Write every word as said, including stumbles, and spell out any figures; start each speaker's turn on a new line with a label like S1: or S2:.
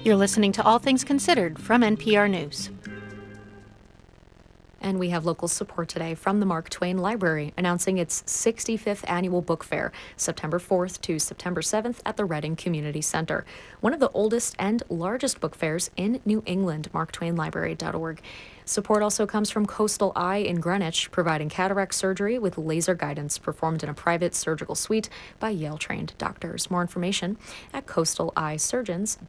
S1: You're listening to All Things Considered from N P R News.
S2: And we have local support today from the Mark Twain Library announcing its sixty-fifth annual book fair, September fourth to September seventh at the Reading Community Center. One of the oldest and largest book fairs in New England, mark twain library dot org. Support also comes from Coastal Eye in Greenwich, providing cataract surgery with laser guidance performed in a private surgical suite by Yale-trained doctors. More information at coastal eye surgeons